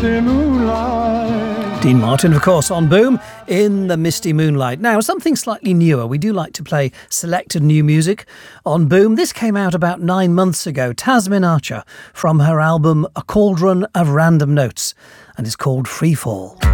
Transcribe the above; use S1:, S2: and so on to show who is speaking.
S1: Dean Martin, of course, on Boom in the Misty Moonlight. Now, something slightly newer. We do like to play selected new music on Boom. This came out about 9 months ago. Tasmin Archer from her album A Cauldron of Random Notes, and it's called Freefall.